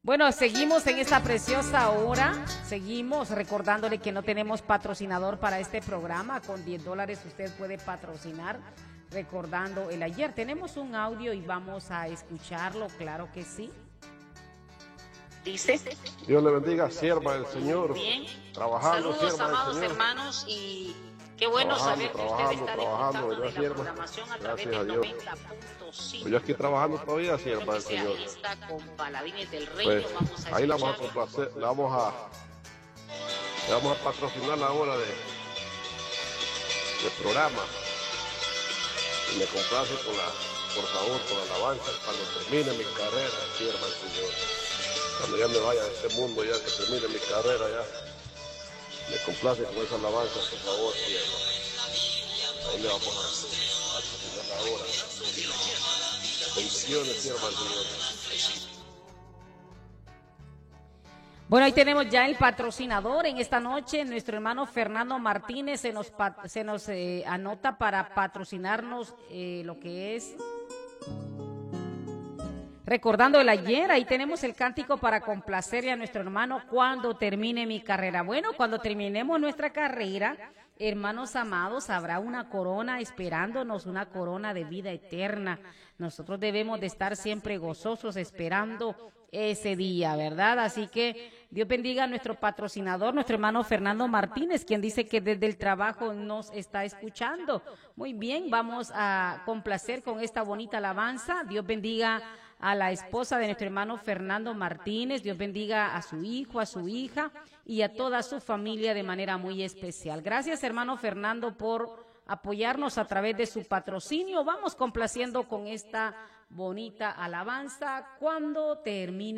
Bueno, seguimos en esta preciosa hora, seguimos recordándole que no tenemos patrocinador para este programa, con $10 usted puede patrocinar, recordando el ayer. Tenemos un audio y vamos a escucharlo, claro que sí. Dice. Dios le bendiga, sierva del Señor. Bien. Trabajando, saludos, sierva del amados Señor. hermanos, y qué bueno saber que usted está disfrutando de la sierva. programación a través Gracias del a Dios. 90.5. Pues yo aquí trabajando todavía, sierva del Lo que sea, Señor. ahí está con Paladines del Reino. Pues Vamos a ahí la vamos a escuchar. complacer, le vamos a patrocinar la hora del programa. Y me complace por favor, con la alabanza cuando termine mi carrera, sierva del Señor. Cuando ya me vaya de este mundo, ya que termine mi carrera, ya me complace con esa alabanza, por favor, sierva. Ahí le vamos a patrocinar la hora. Bendiciones, sierva del Señor. Bueno, ahí tenemos ya el patrocinador en esta noche, nuestro hermano Fernando Martínez se nos anota para patrocinarnos lo que es recordando el ayer. Ahí tenemos el cántico para complacerle a nuestro hermano cuando termine mi carrera. Bueno, cuando terminemos nuestra carrera, hermanos amados, habrá una corona esperándonos, una corona de vida eterna. Nosotros debemos de estar siempre gozosos esperando ese día, ¿verdad? Así que Dios bendiga a nuestro patrocinador, nuestro hermano Fernando Martínez, quien dice que desde el trabajo nos está escuchando. Muy bien, vamos a complacer con esta bonita alabanza. Dios bendiga a la esposa de nuestro hermano Fernando Martínez, Dios bendiga a su hijo, a su hija y a toda su familia de manera muy especial. Gracias, hermano Fernando, por apoyarnos a través de su patrocinio. Vamos complaciendo con esta bonita alabanza cuando termine